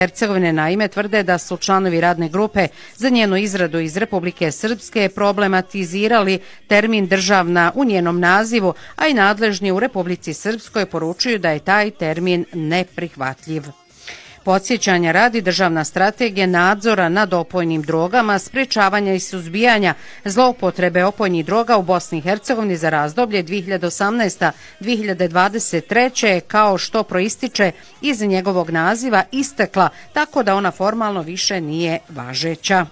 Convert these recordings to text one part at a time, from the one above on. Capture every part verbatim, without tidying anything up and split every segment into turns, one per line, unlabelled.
Hercegovine naime tvrde da su članovi radne grupe za njenu izradu iz Republike Srpske problematizirali termin državna u njenom nazivu, a i nadležni u Republici Srpskoj poručuju da je taj termin neprihvatljiv. Podsjećanja radi, državna strategija nadzora nad opojnim drogama, sprečavanja i suzbijanja zloupotrebe opojnih droga u Bosni i Hercegovini za razdoblje dvije hiljade osamnaeste do dvije hiljade dvadeset treće kao što proističe iz njegovog naziva istekla, tako da ona formalno više nije važeća.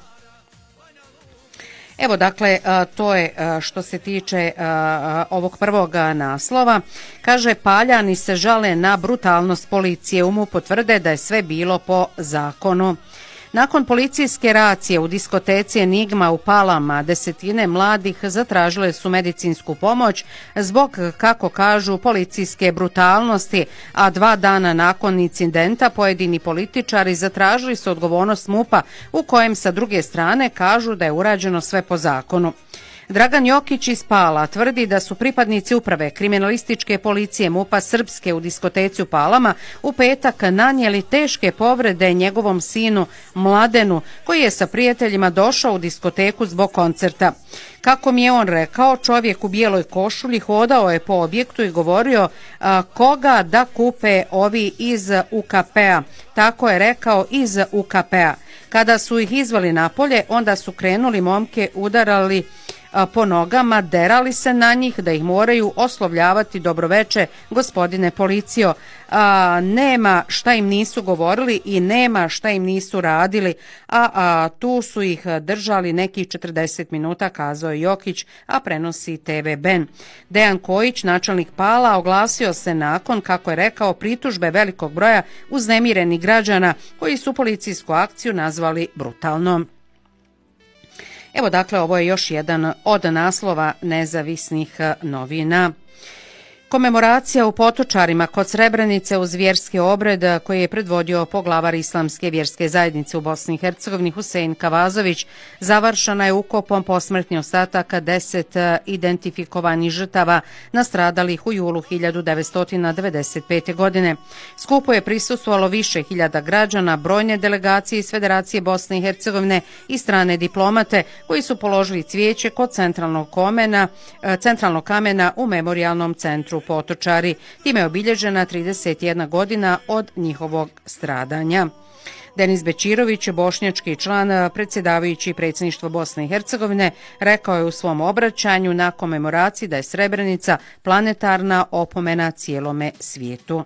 Evo, dakle, to je što se tiče ovog prvog naslova. Kaže, Paljani se žale na brutalnost policije. U MUP potvrde da je sve bilo po zakonu. Nakon policijske racije u diskoteci Enigma u Palama, desetine mladih zatražile su medicinsku pomoć zbog, kako kažu, policijske brutalnosti, a dva dana nakon incidenta pojedini političari zatražili su odgovornost MUP-a u kojem sa druge strane kažu da je urađeno sve po zakonu. Dragan Jokić iz Pala tvrdi da su pripadnici uprave kriminalističke policije MUP-a Srpske u diskoteci u Palama u petak nanijeli teške povrede njegovom sinu Mladenu, koji je sa prijateljima došao u diskoteku zbog koncerta. Kako mi je on rekao, čovjek u bijeloj košulji hodao je po objektu i govorio a, koga da kupe ovi iz U K P-a. Tako je rekao, iz U K P-a. Kada su ih izveli napolje, onda su krenuli momke, udarali po nogama, derali se na njih da ih moraju oslovljavati dobroveče gospodine policijo. A, nema šta im nisu govorili i nema šta im nisu radili, a, a tu su ih držali nekih četrdeset minuta, kazao je Jokić, a prenosi T V Ben. Dejan Kojić, načelnik Pala, oglasio se nakon, kako je rekao, pritužbe velikog broja uznemirenih građana koji su policijsku akciju nazvali brutalnom. Evo, dakle, ovo je još jedan od naslova nezavisnih novina. Komemoracija u Potočarima kod Srebrenice uz vjerski obred koji je predvodio poglavar Islamske vjerske zajednice u Bosni i Hercegovini Husein Kavazović završena je ukopom posmrtnih ostataka deset identifikovanih žrtava nastradalih u julu hiljadu devetsto devedeset pete. godine. Skupu je prisustvovalo više hiljada građana, brojne delegacije iz Federacije Bosne i Hercegovine i strane diplomate koji su položili cvijeće kod centralnog kamena, centralnog kamena u memorijalnom centru Potočari. Time je obilježena trideset jedna godina od njihovog stradanja. Denis Bećirović, bošnjački član, predsjedavajući predsjedništvo Bosne i Hercegovine, rekao je u svom obraćanju na komemoraciji da je Srebrenica planetarna opomena cijelome svijetu.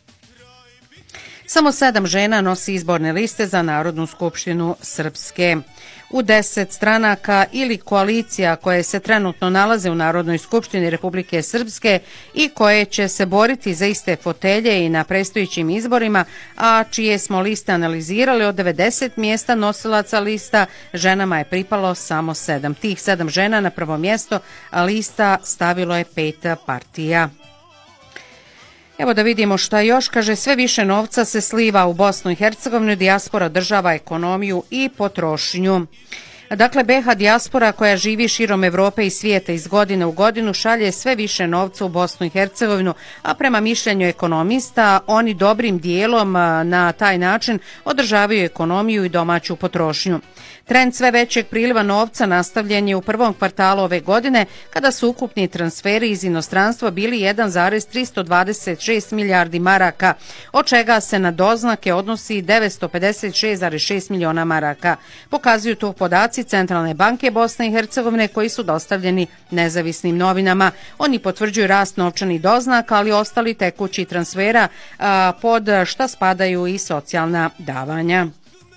Samo sedam žena nosi izborne liste za Narodnu skupštinu Srpske. U deset stranaka ili koalicija koje se trenutno nalaze u Narodnoj skupštini Republike Srpske i koje će se boriti za iste fotelje i na predstojećim izborima, a čije smo liste analizirali, od devedeset mjesta nosilaca lista ženama je pripalo samo sedam. Tih sedam žena na prvo mjesto lista stavilo je pet partija. Evo da vidimo šta još. Kaže, sve više novca se sliva u Bosnu i Hercegovinu, dijaspora država ekonomiju i potrošnju. Dakle, B iH dijaspora koja živi širom Evrope i svijeta iz godine u godinu šalje sve više novca u Bosnu i Hercegovinu, a prema mišljenju ekonomista oni dobrim dijelom na taj način održavaju ekonomiju i domaću potrošnju. Trend sve većeg priliva novca nastavljen je u prvom kvartalu ove godine, kada su ukupni transferi iz inostranstva bili jedan zarez tristo dvadeset šest milijardi maraka, od čega se na doznake odnosi devetsto pedeset šest zarez šest miliona maraka. Pokazuju to podaci Centralne banke Bosne i Hercegovine koji su dostavljeni nezavisnim novinama. Oni potvrđuju rast novčanih doznaka, ali ostali tekući transfera a, pod šta spadaju i socijalna davanja.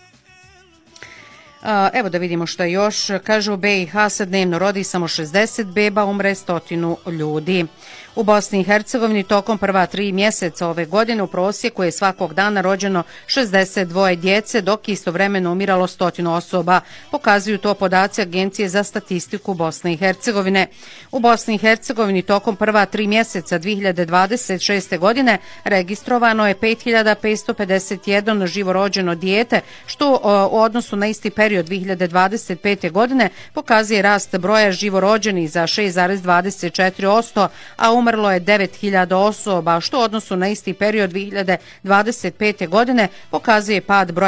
Evo da vidimo što još. Kažu, u B iH se dnevno rodi samo šezdeset beba, umre stotinu ljudi. U Bosni i Hercegovini tokom prva tri mjeseca ove godine u prosjeku je svakog dana rođeno šezdeset dva djece, dok je istovremeno umiralo stotinu osoba. Pokazuju to podaci Agencije za statistiku Bosne i Hercegovine. U Bosni i Hercegovini tokom prva tri mjeseca dvije hiljade dvadeset šeste. godine registrovano je pet hiljada petsto pedeset jedan živorođeno dijete, što u odnosu na isti period period dvije hiljade dvadeset pete. godine pokazuje rast broja živorođenih za šest zarez dvadeset četiri posto, a umrlo je devet hiljada osoba, što u odnosu na isti period dvije hiljade dvadeset pete. godine pokazuje pad broja